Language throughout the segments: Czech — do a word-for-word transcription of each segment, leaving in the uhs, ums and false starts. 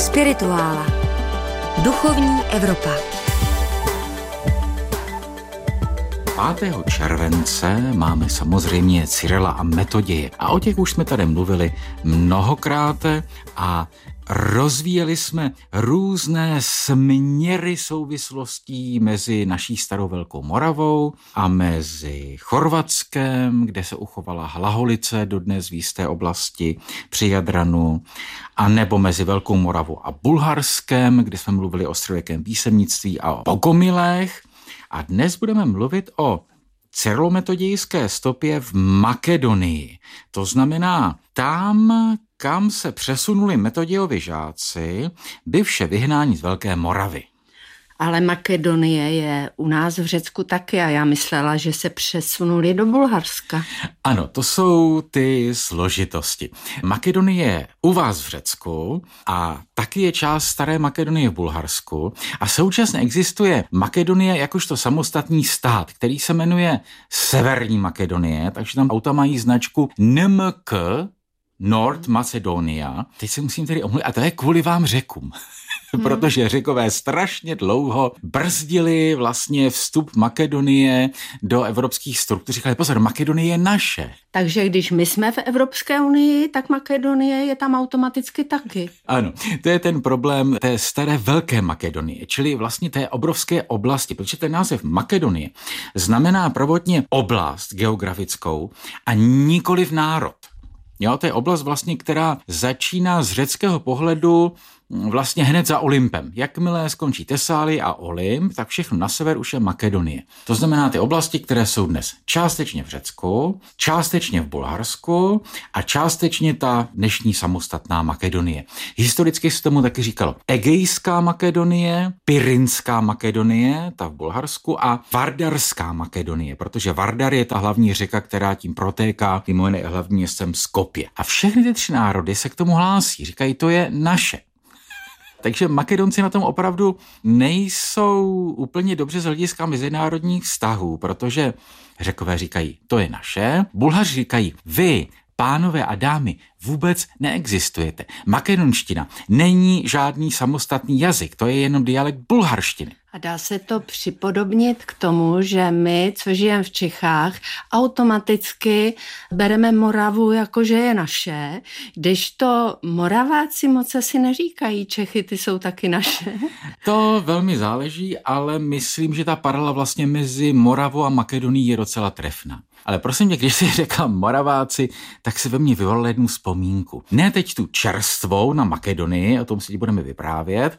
Spirituála. Duchovní Evropa. pátého července máme samozřejmě Cyrila a Metoděje a o těch už jsme tady mluvili mnohokrát a rozvíjeli jsme různé směry souvislostí mezi naší starou Velkou Moravou a mezi Chorvatskem, kde se uchovala Hlaholice dodnes v jisté oblasti při Jadranu, a nebo mezi Velkou Moravou a Bulharskem, kde jsme mluvili o středověkém písemnictví a o Bogomilech. A dnes budeme mluvit o cyrilometodějské stopě v Makedonii. To znamená tam, kam se přesunuli Metodějovi žáci, bivše vyhnání z Velké Moravy. Ale Makedonie je u nás v Řecku taky a já myslela, že se přesunuli do Bulharska. Ano, to jsou ty složitosti. Makedonie je u vás v Řecku a taky je část staré Makedonie v Bulharsku a současně existuje Makedonie jakožto samostatný stát, který se jmenuje Severní Makedonie, takže tam auta mají značku N M K, North Macedonia. Teď se musím tedy omluvit, a to je kvůli vám Řekům. Hmm. Protože Řekové strašně dlouho brzdili vlastně vstup Makedonie do evropských struktur. Říkali, pozor, Makedonie je naše. Takže když my jsme v Evropské unii, tak Makedonie je tam automaticky taky. Ano, to je ten problém té staré Velké Makedonie, čili vlastně té obrovské oblasti, protože ten název Makedonie znamená prvotně oblast geografickou a nikoliv národ. Jo, to je oblast vlastně, která začíná z řeckého pohledu vlastně hned za Olympem. Jakmile skončí Tesálie a Olymp, tak všechno na sever už je Makedonie. To znamená ty oblasti, které jsou dnes částečně v Řecku, částečně v Bulharsku a částečně ta dnešní samostatná Makedonie. Historicky se tomu taky říkalo Egejská Makedonie, Pyrinská Makedonie, ta v Bulharsku, a Vardarská Makedonie, protože Vardar je ta hlavní řeka, která tím protéká, mimo jiné hlavním městem Skopje. A všechny ty tři národy se k tomu hlásí, říkají, to je naše. Takže Makedonci na tom opravdu nejsou úplně dobře z hlediska mezinárodních vztahů, protože Řekové říkají, to je naše, Bulhaři říkají, vy, pánové a dámy, vůbec neexistujete. Makedonština není žádný samostatný jazyk, to je jenom dialekt bulharštiny. A dá se to připodobnit k tomu, že my, co žijeme v Čechách, automaticky bereme Moravu jako, že je naše, když to Moraváci moc asi neříkají, Čechy, ty jsou taky naše. To velmi záleží, ale myslím, že ta paralela vlastně mezi Moravou a Makedonií je docela trefná. Ale prosím tě, když jsi řekla Moraváci, tak se ve mně vyvolala jednu vzpomínku. Ne teď tu čerstvou na Makedonii, o tom si budeme vyprávět,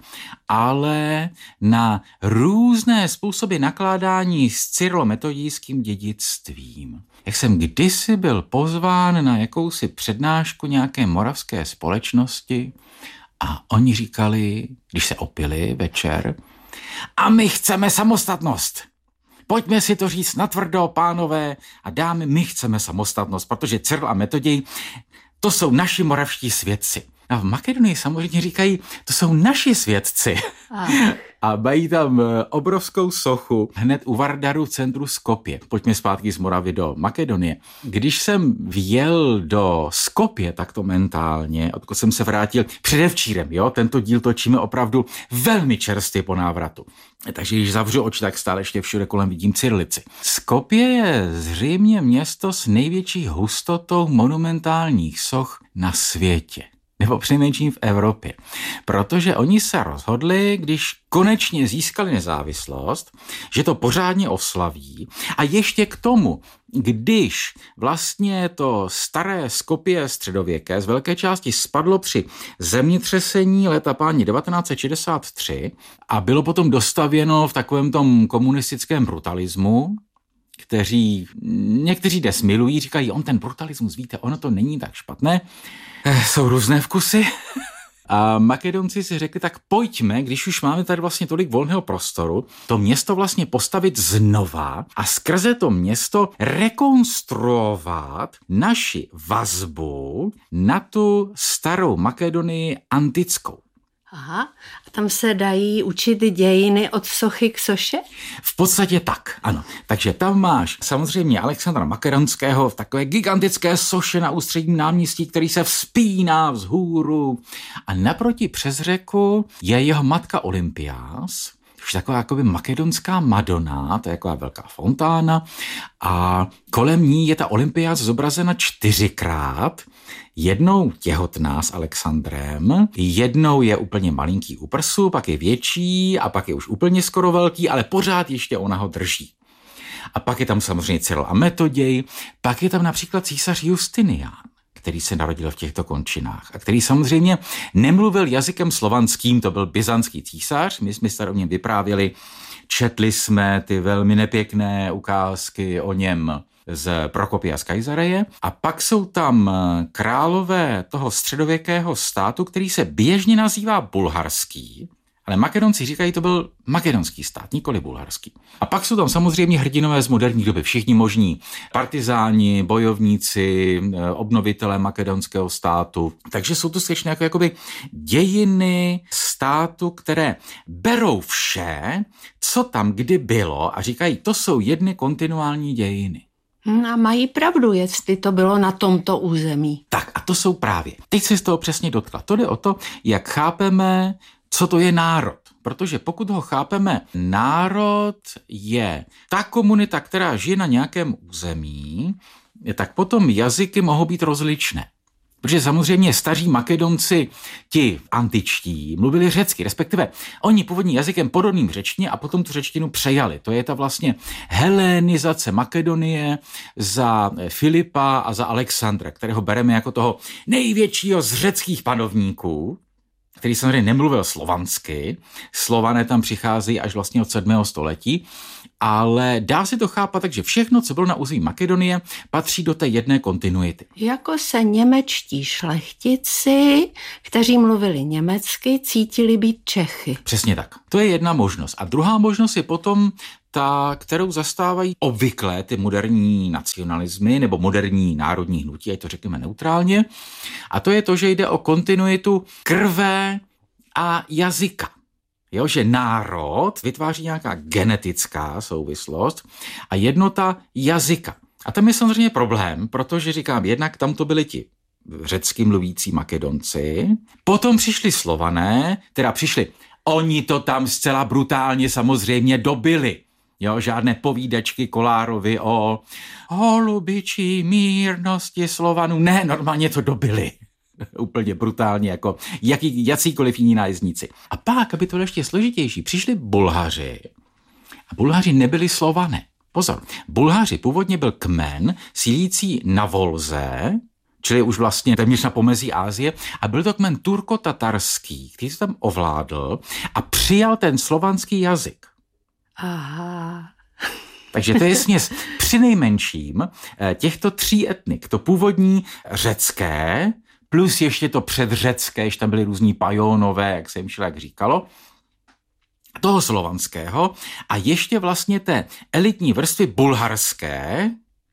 ale na různé způsoby nakládání s cyrilometodějským dědictvím. Jak jsem kdysi byl pozván na jakousi přednášku nějaké moravské společnosti a oni říkali, když se opili večer, a my chceme samostatnost. Pojďme si to říct natvrdo, pánové a dámy, my chceme samostatnost, protože Cyril a Metoděj, to jsou naši moravští svědci. A v Makedonii samozřejmě říkají, to jsou naši svědci. Ah. A mají tam obrovskou sochu hned u Vardaru v centru Skopje. Pojďme zpátky z Moravy do Makedonie. Když jsem vjel do Skopje takto mentálně, odkud jsem se vrátil předevčírem, jo, tento díl točíme opravdu velmi čerstvě po návratu. Takže když zavřu oči, tak stále ještě všude kolem vidím cyrilici. Skopje je zřejmě město s největší hustotou monumentálních soch na světě. Nebo přinejmenším v Evropě. Protože oni se rozhodli, když konečně získali nezávislost, že to pořádně oslaví a ještě k tomu, když vlastně to staré Skopje středověké z velké části spadlo při zemětřesení léta páni devatenáct set šedesát tři a bylo potom dostavěno v takovém tom komunistickém brutalismu, kteří někteří dnes milují, říkají, on ten brutalismus, víte, ono to není tak špatné. Jsou různé vkusy. A Makedonci si řekli, tak pojďme, když už máme tady vlastně tolik volného prostoru, to město vlastně postavit znova a skrze to město rekonstruovat naši vazbu na tu starou Makedonii antickou. Aha, a tam se dají učit dějiny od sochy k soše? V podstatě tak, ano. Takže tam máš samozřejmě Alexandra Makedonského v takové gigantické soše na Ústředním náměstí, který se vzpíná vzhůru. A naproti přes řeku je jeho matka Olympiás, už taková jakoby makedonská Madonna, to je taková velká fontána a kolem ní je ta Olympiás zobrazena čtyřikrát. Jednou těhotná s Alexandrem, jednou je úplně malinký u prsu, pak je větší a pak je už úplně skoro velký, ale pořád ještě ona ho drží. A pak je tam samozřejmě Cyril a Metoděj, pak je tam například císař Justinián, který se narodil v těchto končinách a který samozřejmě nemluvil jazykem slovanským, to byl byzantský císař, my jsme se o něm vyprávěli, četli jsme ty velmi nepěkné ukázky o něm z Prokopia z Kajzareje a pak jsou tam králové toho středověkého státu, který se běžně nazývá bulharský, ale Makedonci říkají, to byl makedonský stát, nikoli bulharský. A pak jsou tam samozřejmě hrdinové z moderní doby, všichni možní partizáni, bojovníci, obnovitelé makedonského státu. Takže jsou to skutečně jako jakoby dějiny státu, které berou vše, co tam kdy bylo a říkají, to jsou jedny kontinuální dějiny. A mají pravdu, jestli to bylo na tomto území. Tak a to jsou právě. Teď se z toho přesně dotkla. To jde o to, jak chápeme, co to je národ. Protože pokud ho chápeme, národ je ta komunita, která žije na nějakém území, tak potom jazyky mohou být rozličné. Protože samozřejmě staří Makedonci, ti antičtí, mluvili řecky, respektive oni původní jazykem podobným řečtině a potom tu řečtinu přejali. To je ta vlastně helenizace Makedonie za Filipa a za Alexandra, kterého bereme jako toho největšího z řeckých panovníků, který samozřejmě nemluvil slovansky. Slované tam přicházejí až vlastně od sedmého století, ale dá se to chápat tak, že všechno, co bylo na území Makedonie, patří do té jedné kontinuity. Jako se němečtí šlechtici, kteří mluvili německy, cítili být Čechy. Přesně tak. To je jedna možnost. A druhá možnost je potom ta, kterou zastávají obvykle ty moderní nacionalismy nebo moderní národní hnutí, ať to řekneme neutrálně. A to je to, že jde o kontinuitu krve a jazyka. Jo, že národ vytváří nějaká genetická souvislost a jednota jazyka. A tam je samozřejmě problém, protože říkám, jednak tam to byli ti řecky mluvící Makedonci, potom přišli Slované, teda přišli, oni to tam zcela brutálně samozřejmě dobili. Jo, žádné povídačky Kolárovi o holubičí mírnosti Slovanů. Ne, normálně to dobili. Úplně brutálně, jako jaký, jacíkoliv jiní nájezdníci. A pak, aby to bylo ještě složitější, přišli Bulhaři. A Bulhaři nebyli Slované. Pozor, Bulhaři původně byl kmen sílící na Volze, čili už vlastně téměř na pomezí Asie, a byl to kmen turko-tatarský, který se tam ovládl a přijal ten slovanský jazyk. Aha. Takže to je směs přinejmenším těchto tří etnik. To původní řecké, plus ještě to předřecké, ještě tam byly různí pajonové, jak se jim všelijak říkalo, toho slovanského a ještě vlastně té elitní vrstvy bulharské,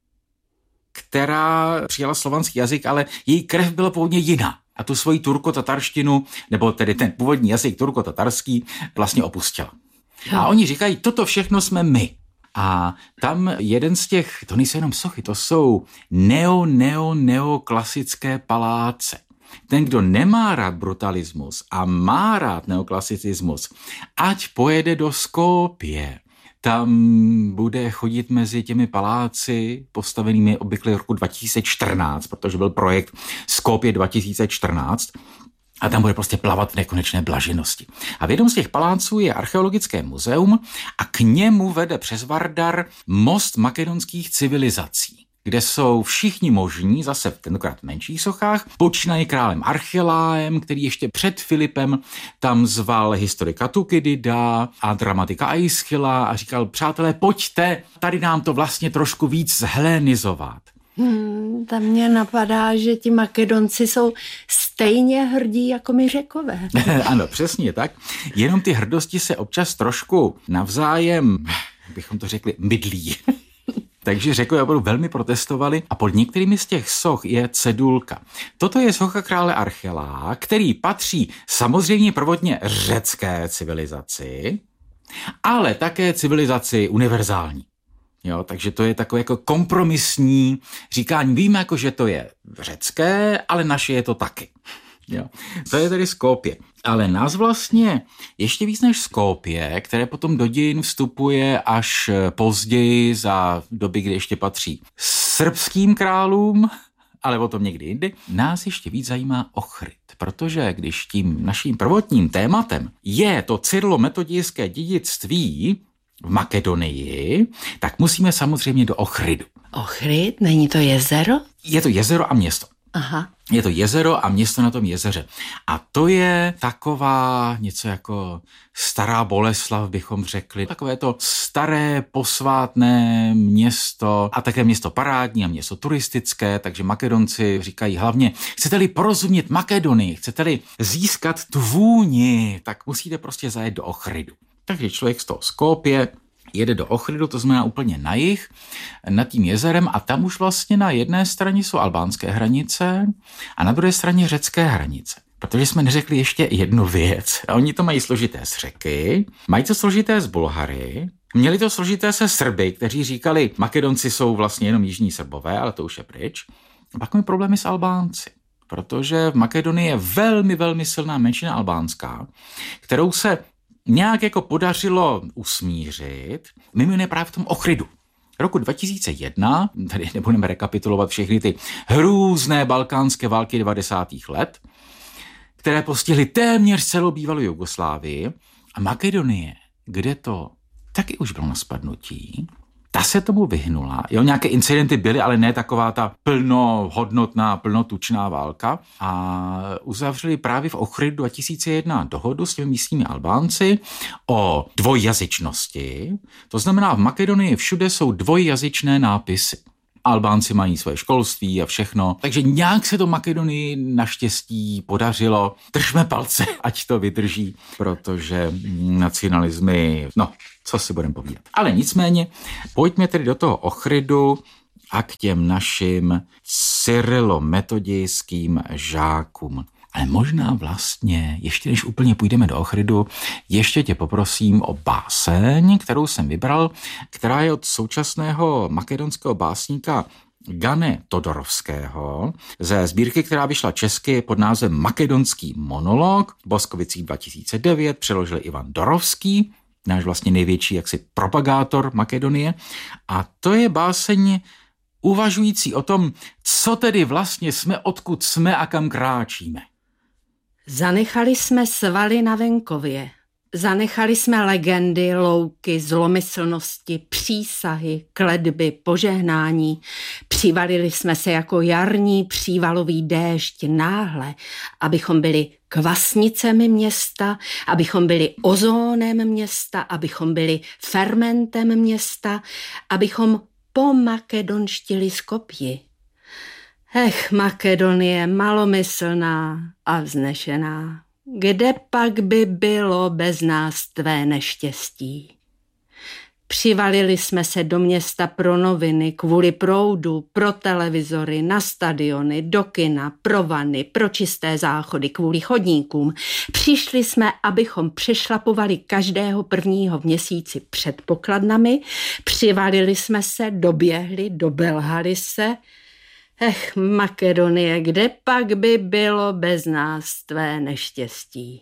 která přijala slovanský jazyk, ale její krev byla původně jiná. A tu svoji turko-tatarštinu, nebo tedy ten původní jazyk turko-tatarský, vlastně opustila. A oni říkají, toto všechno jsme my. A tam jeden z těch, to nejsou jenom sochy, to jsou neo, neo, neoklasické paláce. Ten, kdo nemá rád brutalismus a má rád neoklasicismus, ať pojede do Skopje. Tam bude chodit mezi těmi paláci postavenými obvykle roku dva tisíce čtrnáct, protože byl projekt Skopje dva tisíce čtrnáct, a tam bude prostě plavat v nekonečné blaženosti. A v jednom z těch paláců je archeologické muzeum a k němu vede přes Vardar most makedonských civilizací, kde jsou všichni možní, zase v tentokrát menších sochách, počínaje králem Archeláem, který ještě před Filipem tam zval historika Tukidida a dramatika Aischyla a říkal, přátelé, pojďte, tady nám to vlastně trošku víc zhelenizovat. Hmm, tam mě napadá, že ti Makedonci jsou stejně hrdí jako my Řekové. Ano, přesně tak. Jenom ty hrdosti se občas trošku navzájem, bychom to řekli, mydlí. Takže Řekové opravdu velmi protestovali a pod některými z těch soch je cedulka. Toto je socha krále Archela, který patří samozřejmě prvotně řecké civilizaci, ale také civilizaci univerzální. Jo, takže to je takové jako kompromisní říkání. Víme, jako, že to je řecké, ale naše je to taky. Jo. To je tedy Skopje. Ale nás vlastně ještě víc než Skopje, které potom do dějin vstupuje až později za doby, kdy ještě patří srbským králům, ale o tom někdy jindy, nás ještě víc zajímá Ochryd. Protože když tím naším prvotním tématem je to cyrilometodějské dědictví v Makedonii, tak musíme samozřejmě do Ochrydu. Ochryd? Není to jezero? Je to jezero a město. Aha. Je to jezero a město na tom jezeře. A to je taková něco jako stará Boleslav, bychom řekli. Takové to staré posvátné město a také město parádní a město turistické, takže Makedonci říkají hlavně, chcete-li porozumět Makedonii, chcete-li získat tu vůni, tak musíte prostě zajet do Ochrydu. Takže člověk z toho Skopje jede do Ochrydu, to znamená úplně na jih, nad tím jezerem a tam už vlastně na jedné straně jsou albánské hranice a na druhé straně řecké hranice. Protože jsme neřekli ještě jednu věc. A oni to mají složité s Řeky, mají to složité s Bulhary, měli to složité se Srby, kteří říkali, Makedonci jsou vlastně jenom jižní Srbové, ale to už je pryč. A pak mají problémy s Albánci. Protože v Makedonii je velmi, velmi silná menšina albánská, kterou se nějak jako podařilo usmířit, mimo jiné právě v tom Ochrydu. Roku dva tisíce jedna, tady nebudeme rekapitulovat všechny ty hrůzné balkánské války devadesátých let, které postihly téměř celou bývalou Jugoslávii a Makedonie, kde to taky už bylo na spadnutí, ta se tomu vyhnula. Jo, nějaké incidenty byly, ale ne taková ta plnohodnotná, plnotučná válka. A uzavřeli právě v Ochrydu dva tisíce jedna dohodu s těmi místními Albánci o dvojjazyčnosti. To znamená, v Makedonii všude jsou dvojjazyčné nápisy. Albánci mají své školství a všechno. Takže nějak se to Makedonii naštěstí podařilo. Držme palce, ať to vydrží, protože nacionalismy, no, co si budeme povídat. Ale nicméně, pojďme tedy do toho Ochrydu a k těm našim cyrilometodějským žákům. Ale možná vlastně, ještě než úplně půjdeme do Ochrydu, ještě tě poprosím o báseň, kterou jsem vybral, která je od současného makedonského básníka Gane Todorovského ze sbírky, která vyšla česky pod názvem Makedonský monolog, v Boskovicích dva tisíce devět, přeložil Ivan Dorovský, náš vlastně největší jaksi propagátor Makedonie. A to je báseň uvažující o tom, co tedy vlastně jsme, odkud jsme a kam kráčíme. Zanechali jsme svaly na venkově. Zanechali jsme legendy, louky, zlomyslnosti, přísahy, kletby, požehnání. Přivalili jsme se jako jarní přívalový déšť náhle, abychom byli kvasnicemi města, abychom byli ozónem města, abychom byli fermentem města, abychom pomakedonštili Skopji. Ech, Makedonie, malomyslná a vznešená, kde pak by bylo bez nás tvé neštěstí? Přivalili jsme se do města pro noviny, kvůli proudu, pro televizory, na stadiony, do kina, pro vany, pro čisté záchody, kvůli chodníkům. Přišli jsme, abychom přešlapovali každého prvního v měsíci před pokladnami, přivalili jsme se, doběhli, dobelhali se. Ech, Makedonie, kde pak by bylo bez nás tvé neštěstí?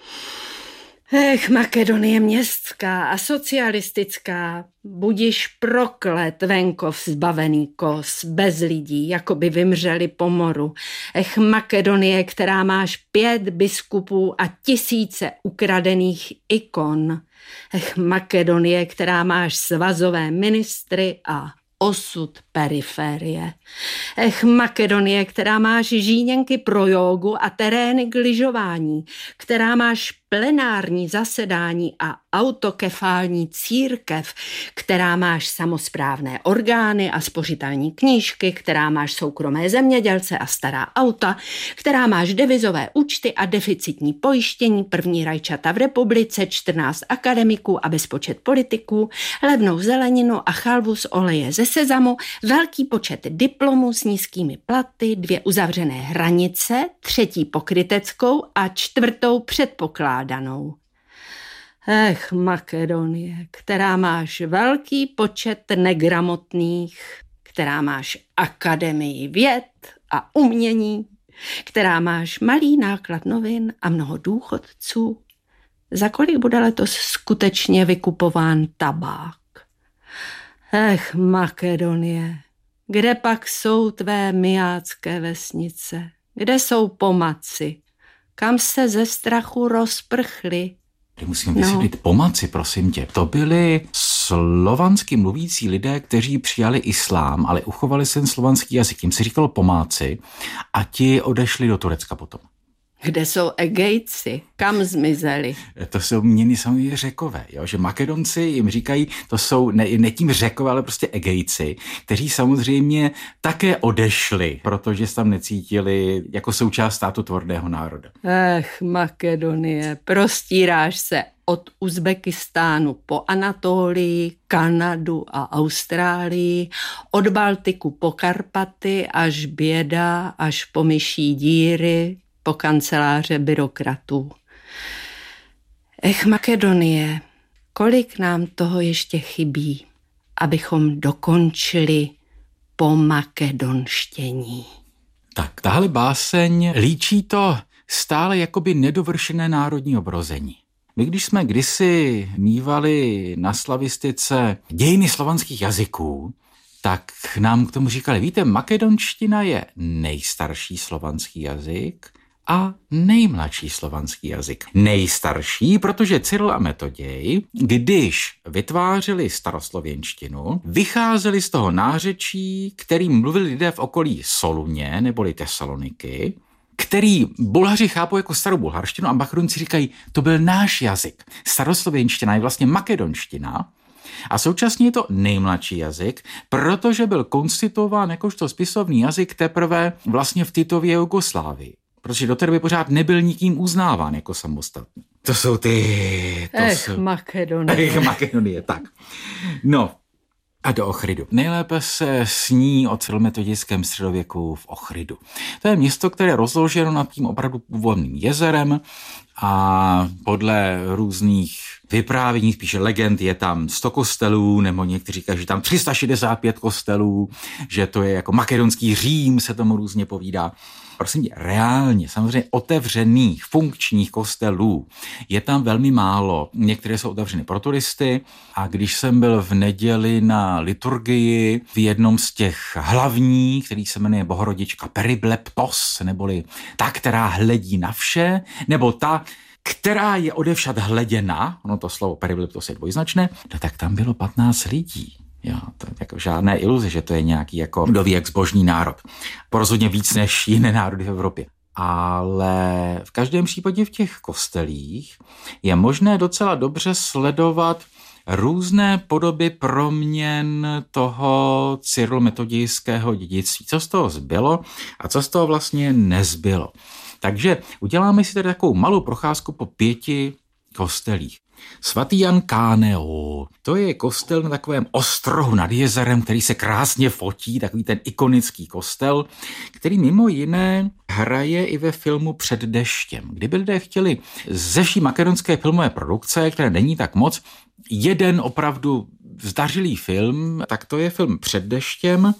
Ech, Makedonie městská a socialistická, budiš proklet venkov zbavený kos, bez lidí, jako by vymřeli po moru. Ech, Makedonie, která máš pět biskupů a tisíce ukradených ikon. Ech, Makedonie, která máš svazové ministry a osud periférie. Ech, Makedonie, která máš žíněnky pro jógu a terény k lyžování, která máš plenární zasedání a autokefální církev, která máš samosprávné orgány a spořitelní knížky, která máš soukromé zemědělce a stará auta, která máš devizové účty a deficitní pojištění, první rajčata v republice, čtrnáct akademiků a bezpočet politiků, levnou zeleninu a chalvu z oleje ze sezamu, velký počet diplomů s nízkými platy, dvě uzavřené hranice, třetí pokryteckou a čtvrtou předpokládanou. Ech, Makedonie, která máš velký počet negramotných, která máš akademii věd a umění, která máš malý náklad novin a mnoho důchodců. Za kolik bude letos skutečně vykupován tabák? Ech, Makedonie, kde pak jsou tvé mijácké vesnice? Kde jsou pomaci? Kam se ze strachu rozprchli? Musíme vysvětlit no. Pomaci, prosím tě. To byli slovansky mluvící lidé, kteří přijali islám, ale uchovali se ten slovanský jazyk. Jim se říkalo pomáci a ti odešli do Turecka potom. Kde jsou Egejci? Kam zmizeli? To jsou měny samozřejmě Řekové, jo? Že Makedonci jim říkají, to jsou ne, ne tím Řekové, ale prostě Egejci, kteří samozřejmě také odešli, protože se tam necítili jako součást státu tvrdého národa. Ech, Makedonie, prostíráš se od Uzbekistánu po Anatolii, Kanadu a Austrálii, od Baltiku po Karpaty až běda, až po myší díry, po kanceláře byrokratů. Ech, Makedonie, kolik nám toho ještě chybí, abychom dokončili pomakedonštění. Tak, tahle báseň líčí to stále jakoby nedovršené národní obrození. My, když jsme kdysi mívali na slavistice dějiny slovanských jazyků, tak nám k tomu říkali, víte, makedonština je nejstarší slovanský jazyk a nejmladší slovanský jazyk. Nejstarší, protože Cyril a Metoděj, když vytvářeli staroslověnštinu, vycházeli z toho nářečí, kterým mluvili lidé v okolí Soluně neboli Tesaloniky, který Bulhaři chápou jako starou bulharštinu a Makedonci říkají, to byl náš jazyk. Staroslověnština je vlastně makedonština a současně je to nejmladší jazyk, protože byl konstituován jakožto spisovný jazyk teprve vlastně v Titově Jugoslávii. Protože do té doby pořád nebyl nikým uznáván jako samostatný. To jsou ty... To Ech, jsou... Makedonie. Ech, Makedonie, tak. No, a do Ochridu. Nejlépe se sní o cyrilometodějském středověku v Ochridu. To je město, které je rozloženo nad tím opravdu původním jezerem a podle různých vyprávění, spíše legend, je tam sto kostelů, nebo někteří říkají, že tam tři sta šedesát pět kostelů, že to je jako makedonský Řím, se tomu různě povídá. Prosím tě, reálně, samozřejmě otevřených, funkčních kostelů je tam velmi málo. Některé jsou otevřeny pro turisty a když jsem byl v neděli na liturgii v jednom z těch hlavních, který se jmenuje Bohorodička Peribleptos, neboli ta, která hledí na vše, nebo ta, která je odevšad hleděna, ono to slovo Peribleptos je dvojznačné, no tak tam bylo patnáct lidí. Jo, to je jako žádné iluze, že to je nějaký jako kdo ví jak zbožný národ. Rozhodně víc než jiné národy v Evropě. Ale v každém případě v těch kostelích je možné docela dobře sledovat různé podoby proměn toho cyrilometodějského dědictví. Co z toho zbylo a co z toho vlastně nezbylo. Takže uděláme si tady takovou malou procházku po pěti kostelích. Svatý Jan Káneo, to je kostel na takovém ostrohu nad jezerem, který se krásně fotí, takový ten ikonický kostel, který mimo jiné hraje i ve filmu Před deštěm. Kdyby lidé chtěli ze vší makedonské filmové produkce, které není tak moc, jeden opravdu zdařilý film, tak to je film Před deštěm,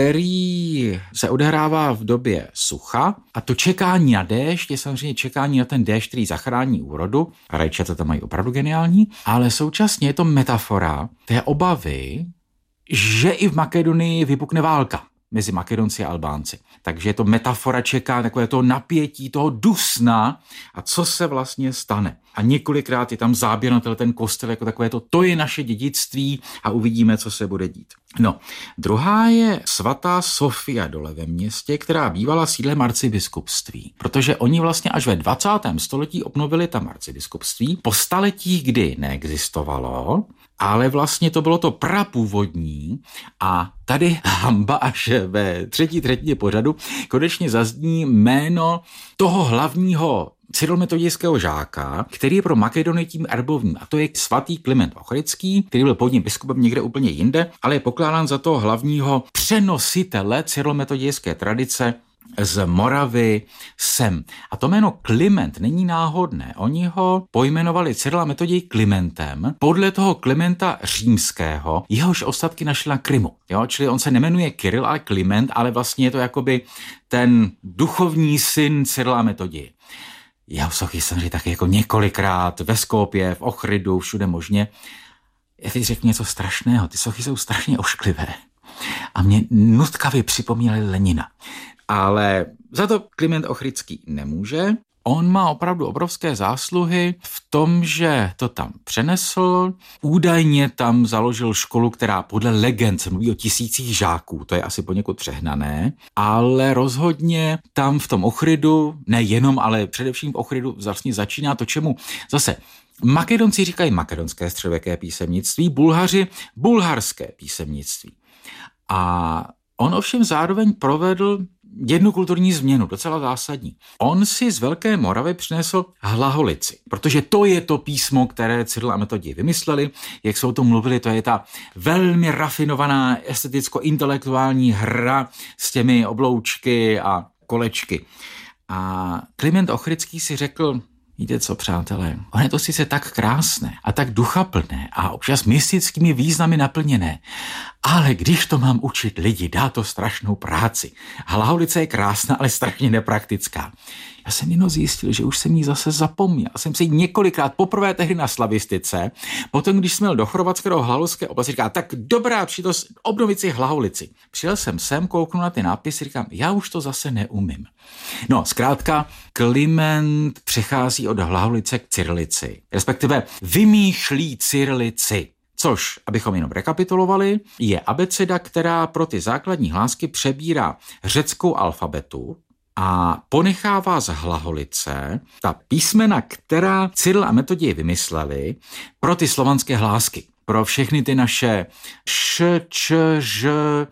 který se odehrává v době sucha a to čekání na déšť je samozřejmě čekání na ten déšť, který zachrání úrodu. A rajčata tam mají opravdu geniální, ale současně je to metafora té obavy, že i v Makedonii vypukne válka mezi Makedonci a Albánci. Takže je to metafora čeká takové to napětí, toho dusna a co se vlastně stane. A několikrát je tam záběr na ten kostel jako takové to, to je naše dědictví a uvidíme, co se bude dít. No, druhá je svatá Sofia dole ve městě, která bývala sídlem arcibiskupství, protože oni vlastně až ve dvacátém století obnovili tam arcibiskupství po staletích, kdy neexistovalo, ale vlastně to bylo to prapůvodní a tady hamba až ve třetí třetině pořadu konečně zazní jméno toho hlavního cyrilometodějského žáka, který je pro Makedonii tím erbovním, a to je svatý Kliment Ochridský, který byl původním biskupem někde úplně jinde, ale je pokládán za toho hlavního přenositele cyrilometodějské tradice z Moravy sem. A to jméno Kliment není náhodné. Oni ho pojmenovali Cyrila Metoděj Klimentem podle toho Klimenta římského, jehož ostatky našli na Krymu. Jo? Čili on se nemenuje Kyril, ale Kliment, ale vlastně je to jakoby ten duchovní syn Cyrila Metoděje. Jeho sochy jsem taky jako několikrát ve Skopje, v Ochridu, všude možně. Já teď řeknu něco strašného. Ty sochy jsou strašně ošklivé. A mě nutkavě připomínaly Lenina. Ale za to Kliment Ochridský nemůže. On má opravdu obrovské zásluhy v tom, že to tam přenesl. Údajně tam založil školu, která podle legend se mluví o tisících žáků, to je asi poněkud přehnané, ale rozhodně tam v tom Ochridu, nejenom, ale především v Ochridu vlastně začíná to, čemu zase Makedonci říkají makedonské středověké písemnictví, Bulhaři bulharské písemnictví. A on ovšem zároveň provedl jednu kulturní změnu, docela zásadní. On si z Velké Moravy přinesl hlaholici, protože to je to písmo, které Cyril a Metoděj vymysleli, jak jsou to mluvili, to je ta velmi rafinovaná esteticko-intelektuální hra s těmi obloučky a kolečky. A Kliment Ochridský si řekl, víte co, přátelé, ono je to sice tak krásné a tak duchaplné a občas mystickými významy naplněné, ale když to mám učit lidi, dá to strašnou práci. Hlaholice je krásná, ale strašně nepraktická. Já jsem jenom zjistil, že už jsem jí zase zapomněl. Jsem si několikrát poprvé tehdy na slavistice, potom když jsme jel do Chorvatska, do hlaholské oblasti, říká, tak dobrá příležitost obnovit si hlaholici. Přijel jsem sem, kouknu na ty nápisy, říkám, já už to zase neumím. No, zkrátka, Kliment přechází od hlaholice k cyrilici, respektive vymýšlí cyrilici. Což, abychom jenom rekapitulovali, je abeceda, která pro ty základní hlásky přebírá řeckou alfabetu a ponechává z hlaholice ta písmena, která Cyril a Metoděj vymysleli pro ty slovanské hlásky. Pro všechny ty naše š, č, ž,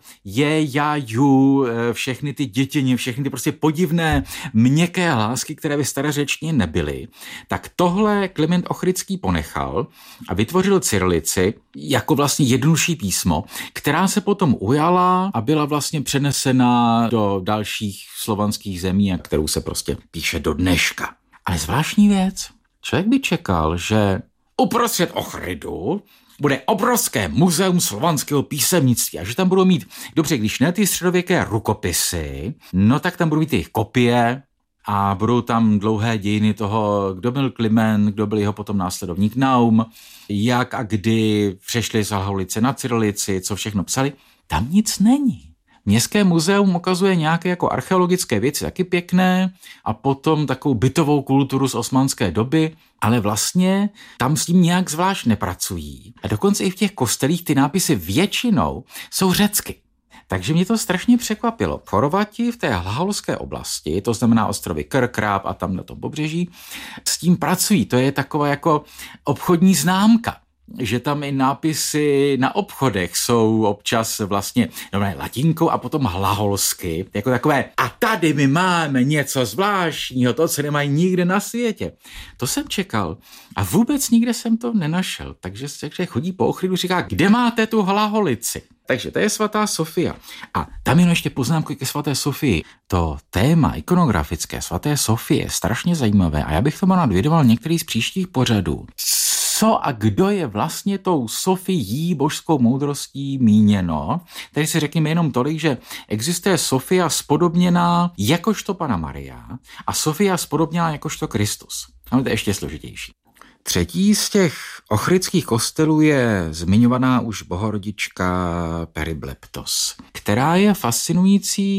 je, já, ju, všechny ty dětině, všechny ty prostě podivné měkké hlásky, které by starořečtině nebyly, tak tohle Kliment Ochridský ponechal a vytvořil cyrilici jako vlastně jednodušší písmo, která se potom ujala a byla vlastně přenesena do dalších slovanských zemí, a kterou se prostě píše do dneška. Ale zvláštní věc, člověk by čekal, že uprostřed Ochridu bude obrovské muzeum slovanského písemnictví a že tam budou mít, dobře, když ne ty středověké rukopisy, no tak tam budou mít jejich kopie a budou tam dlouhé dějiny toho, kdo byl Kliment, kdo byl jeho potom následovník Naum, jak a kdy přešli z hlaholice na cyrilici, co všechno psali. Tam nic není. Městské muzeum ukazuje nějaké jako archeologické věci, taky pěkné, a potom takovou bytovou kulturu z osmanské doby, ale vlastně tam s tím nějak zvlášť nepracují. A dokonce i v těch kostelích ty nápisy většinou jsou řecky. Takže mě to strašně překvapilo. Chorvati v té hlaholské oblasti, to znamená ostrovy Krkráp a tam na tom pobřeží, s tím pracují. To je taková jako obchodní známka, že tam i nápisy na obchodech jsou občas vlastně dobré latinkou a potom hlaholsky, jako takové a tady my máme něco zvláštního, to, co nemají nikde na světě. To jsem čekal a vůbec nikde jsem to nenašel, takže se chodí po Ochridu, říká, kde máte tu hlaholici? Takže to je svatá Sofia. A tam jenom ještě poznámku ke svaté Sofii. To téma ikonografické svaté Sofie je strašně zajímavé a já bych tomu rád vědoval některý z příštích pořadů. Co a kdo je vlastně tou Sofií, božskou moudrostí míněno? Tady si řekněme jenom tolik, že existuje Sofia spodobněná jakožto Panna Maria a Sofia spodobněná jakožto Kristus. Ale to je ještě složitější. Třetí z těch ochridských kostelů je zmiňovaná už bohorodička Peribleptos, která je fascinující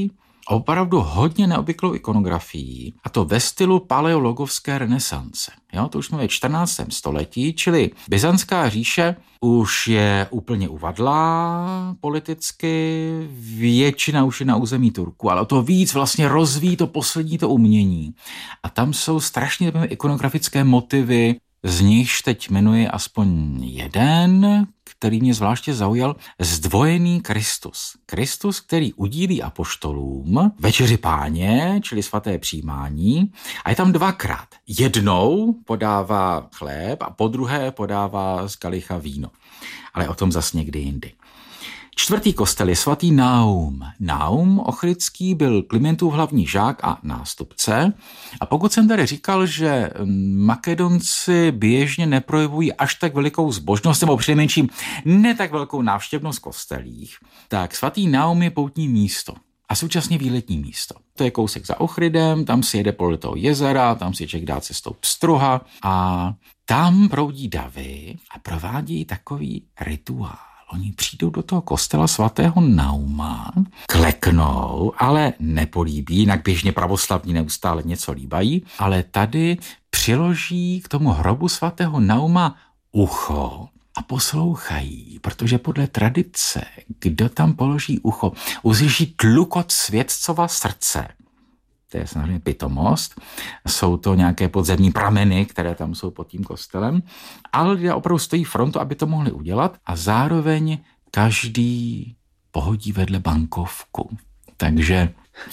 opravdu hodně neobvyklou ikonografií, a to ve stylu paleologovské renesance. Jo, to už jsme ve čtrnáctém století, čili Byzantská říše už je úplně uvadlá politicky, většina už je na území Turku, ale to víc vlastně rozvíjí to poslední to umění. A tam jsou strašně ikonografické motivy, z nichž teď jmenuji aspoň jeden, který mě zvláště zaujal, zdvojený Kristus. Kristus, který udílí apoštolům večeři Páně, čili svaté přijímání, a je tam dvakrát. Jednou podává chléb a podruhé podává z kalicha víno. Ale o tom zas někdy jindy. Čtvrtý kostel je svatý Naum. Naum Ochridský byl Klimentův hlavní žák a nástupce. A pokud jsem tady říkal, že Makedonci běžně neprojevují až tak velikou zbožnost, nebo přinejmenším ne tak velkou návštěvnost kostelích, tak svatý Naum je poutní místo a současně výletní místo. To je kousek za Ochridem, tam si jede podle toho jezera, tam si člověk dá cestou Pstruha a tam proudí davy a provádí takový rituál. Oni přijdou do toho kostela svatého Nauma, kleknou, ale nepolíbí, jinak běžně pravoslavní neustále něco líbají, ale tady přiloží k tomu hrobu svatého Nauma ucho a poslouchají, protože podle tradice, kdo tam položí ucho, uslyší tlukot světcova srdce. To je samozřejmě pitomost, jsou to nějaké podzemní prameny, které tam jsou pod tím kostelem, ale lidé opravdu stojí frontu, aby to mohli udělat a zároveň každý pohodí vedle bankovku. Takže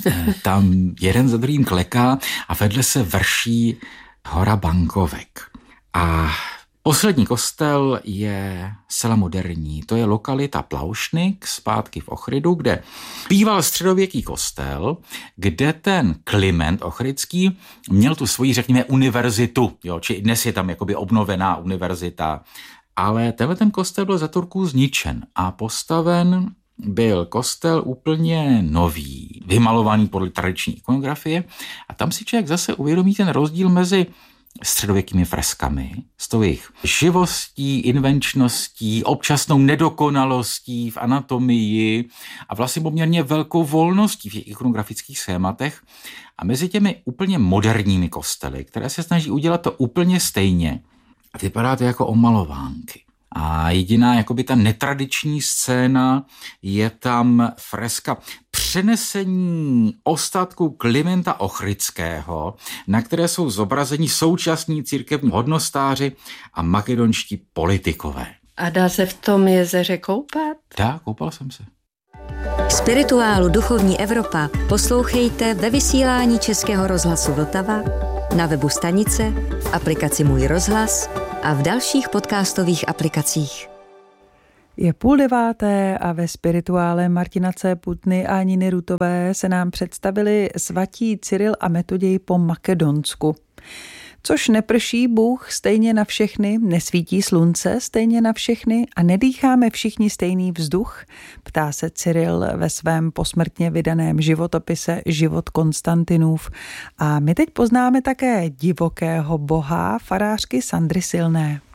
tam jeden za druhým kleká a vedle se vrší hora bankovek. A poslední kostel je zcela moderní. To je lokalita Plaušnik, zpátky v Ochridu, kde býval středověký kostel, kde ten Kliment Ochridský měl tu svoji, řekněme, univerzitu. Jo, či dnes je tam jakoby obnovená univerzita. Ale tenhle ten kostel byl za Turků zničen a postaven byl kostel úplně nový, vymalovaný podle tradiční ikonografie. A tam si člověk zase uvědomí ten rozdíl mezi středověkými freskami, s tou jejich živostí, invenčností, občasnou nedokonalostí v anatomii a vlastně poměrně velkou volností v těch ikonografických schématech a mezi těmi úplně moderními kostely, které se snaží udělat to úplně stejně. A vypadá to jako omalovánky. A jediná jakoby ta netradiční scéna je tam freska přenesení ostatků Klimenta Ochridského, na které jsou zobrazeni současní církevní hodnostáři a makedonští politikové. A dá se v tom jezeře koupat? Dá, koupal jsem se. Spirituálu Duchovní Evropa poslouchejte ve vysílání Českého rozhlasu Vltava, na webu stanice, v aplikaci Můj rozhlas a v dalších podcastových aplikacích. Je půl deváté a ve spirituále Martina C. Putny a Niny Rutové se nám představili svatí Cyril a Metoděj po makedonsku. Což neprší Bůh stejně na všechny, nesvítí slunce stejně na všechny a nedýcháme všichni stejný vzduch, ptá se Cyril ve svém posmrtně vydaném životopise Život Konstantinův. A my teď poznáme také divokého boha farářky Sandry Silné.